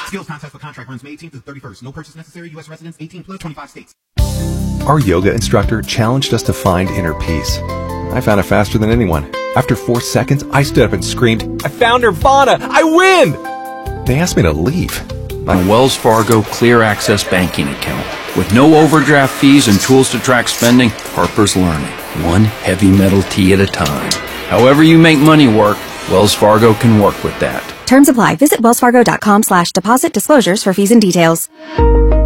Skills contest for contract runs May 18th to the 31st. No purchase necessary. U.S. residents 18 plus 25 states. Our yoga instructor challenged us to find inner peace. I found it faster than anyone. After 4 seconds, I stood up and screamed, "I found Nirvana! I win!" They asked me to leave. A Wells Fargo Clear Access banking account. With no overdraft fees and tools to track spending, Harper's Learning. One heavy metal tea at a time. However you make money work, Wells Fargo can work with that. Terms apply. Visit wellsfargo.com/deposit disclosures for fees and details.